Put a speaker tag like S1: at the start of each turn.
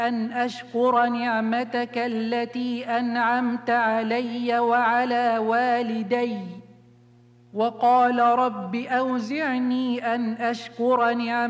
S1: أن أشكر نعمتك التي أنعمت علي وعلى والدي. وقال رب أوزعني أن أشكر نعمتك